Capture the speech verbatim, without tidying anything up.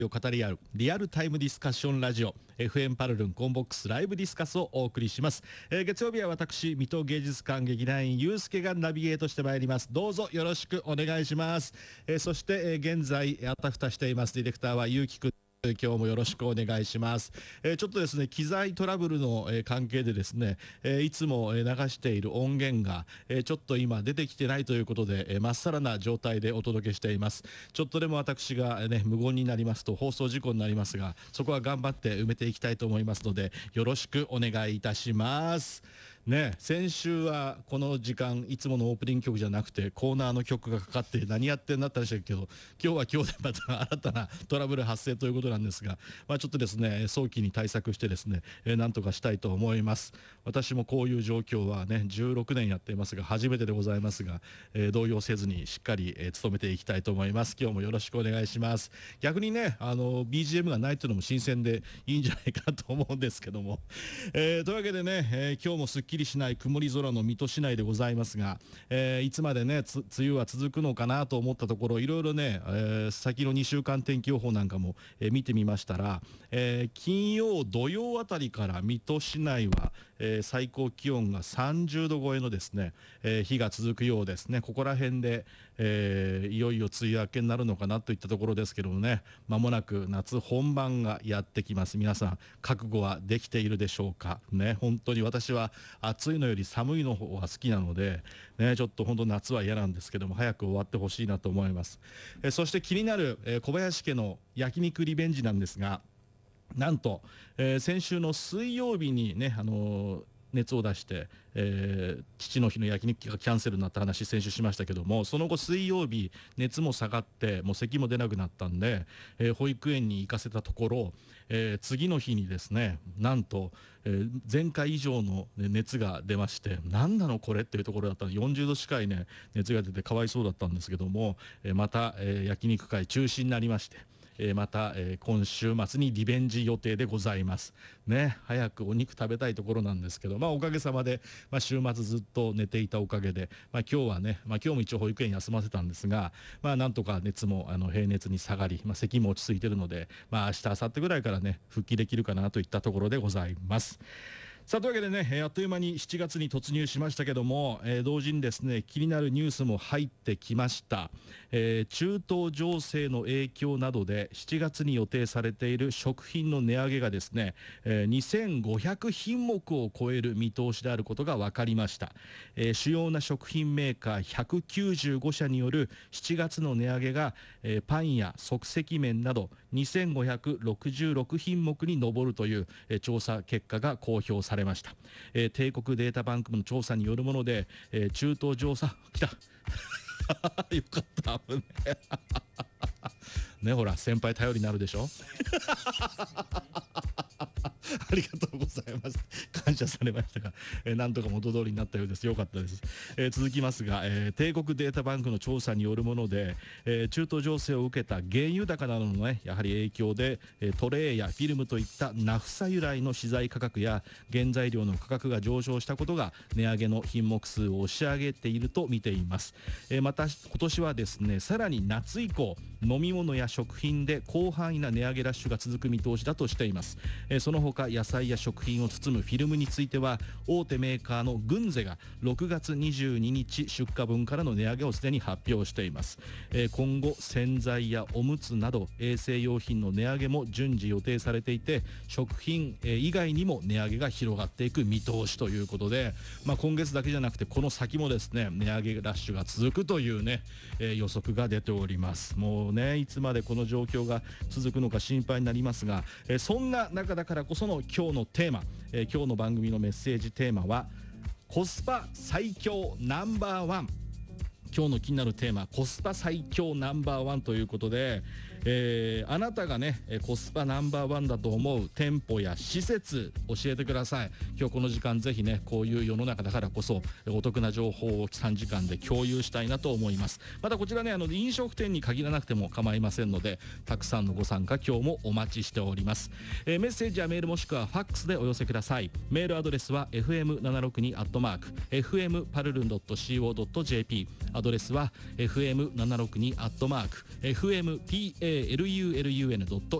を語り合うリアルタイムディスカッションラジオ エフエム パルルンコンボックスライブディスカスをお送りします。えー、月曜日は私水戸芸術館劇団員ゆうすけがナビゲートしてまいります。どうぞよろしくお願いします。えー、そして、えー、現在あたふたしていますディレクターはゆうきくん、今日もよろしくお願いします。えー、ちょっとですね機材トラブルの、えー、関係でですね、えー、いつも流している音源が、えー、ちょっと今出てきてないということで、えー、まっさらな状態でお届けしています。ちょっとでも私が、ね、無言になりますと放送事故になりますが、そこは頑張って埋めていきたいと思いますのでよろしくお願いいたしますね。先週はこの時間いつものオープニング曲じゃなくてコーナーの曲がかかって何やってんだったんでしたけど、今日は今日でまた新たなトラブル発生ということなんですが、まあ、ちょっとですね早期に対策してですね、えー、なんとかしたいと思います。私もこういう状況はねじゅうろくねんやっていますが初めてでございますが、えー、動揺せずにしっかり、えー、努めていきたいと思います。今日もよろしくお願いします。逆にねあの ビージーエム がないというのも新鮮でいいんじゃないかと思うんですけども、えー、というわけでね、えー、今日もすっきりしない曇り空の水戸市内でございますが、えー、いつまでねつ梅雨は続くのかなと思ったところいろいろね、えー、先のにしゅうかん天気予報なんかも、えー、見てみましたら、えー、金曜土曜あたりから水戸市内は、えー、最高気温がさんじゅうど超えのですね、えー、日が続くようですね。ここら辺で、えー、いよいよ梅雨明けになるのかなといったところですけどもね、まもなく夏本番がやってきます。皆さん覚悟はできているでしょうかね。本当に私は暑いのより寒いの方が好きなので、ね、ちょっと本当夏は嫌なんですけども早く終わってほしいなと思います。えー、そして気になる、えー、小林家の焼肉リベンジなんですが、なんと、えー、先週の水曜日にね、あのー熱を出して、えー、父の日の焼肉がキャンセルになった話先週しましたけども、その後水曜日熱も下がってもう咳も出なくなったんで、えー、保育園に行かせたところ、えー、次の日にですねなんと、えー、前回以上の熱が出まして、何なのこれっていうところだったのでよんじゅうど近いね熱が出てかわいそうだったんですけども、えー、また、えー、焼肉会中止になりまして、えー、また、えー、今週末にリベンジ予定でございますね。早くお肉食べたいところなんですけど、まあ、おかげさまで、まあ、週末ずっと寝ていたおかげで、まあ、今日はね、まあ、今日も一応保育園休ませたんですが、まあ、なんとか熱もあの平熱に下がり、まあ、咳も落ち着いているので、まあ、明日明後日ぐらいからね復帰できるかなといったところでございます。さあというわけでね、えー、あっという間にしちがつに突入しましたけども、えー、同時にですね気になるニュースも入ってきました。えー、中東情勢の影響などでしちがつに予定されている食品の値上げがですね、えー、にせんごひゃくひんもくを超える見通しであることが分かりました。えー、主要な食品メーカーひゃくきゅうじゅうごしゃによるしちがつの値上げが、えー、パンや即席麺などにせんごひゃくろくじゅうろくひんもくに上るという、えー、調査結果が公表されました。えー、帝国データバンクの調査によるもので、えー、中東情勢来たよかった危ねえね、ほら先輩頼りになるでしょありがとうございます。感謝されましたが、えー、なんとか元通りになったようです。よかったです。えー、続きますが、えー、帝国データバンクの調査によるもので、えー、中東情勢を受けた原油高などのねやはり影響で、えー、トレーやフィルムといったナフサ由来の資材価格や原材料の価格が上昇したことが値上げの品目数を押し上げていると見ています。えー、また今年はですねさらに夏以降飲み物や食品で広範囲な値上げラッシュが続く見通しだとしています。えー、その他野菜や食品を包むフィルムについては大手メーカーのグンゼがろくがつにじゅうににち出荷分からの値上げをすでに発表しています。えー、今後洗剤やおむつなど衛生用品の値上げも順次予定されていて、食品、えー、以外にも値上げが広がっていく見通しということで、まあ、今月だけじゃなくてこの先もですね値上げラッシュが続くというね、えー、予測が出ております。もうねいつまでこの状況が続くのか心配になりますが、えー、そんな中だからこその今日のテーマ、えー、今日の番組のメッセージテーマはコスパ最強ナンバーワン。今日の気になるテーマコスパ最強ナンバーワンということで、えー、あなたがねコスパナンバーワンだと思う店舗や施設教えてください。今日この時間ぜひねこういう世の中だからこそお得な情報をさんじかんで共有したいなと思います。またこちらねあの飲食店に限らなくても構いませんのでたくさんのご参加今日もお待ちしております。えー、メッセージやメールもしくはファックスでお寄せください。メールアドレスは エフエムななろくに アットマーク エフエム パルルン ドット シーオー ドット ジェーピー アドレスは エフエムななろくに アットマーク エフエム パルルンルユーエルユーエヌ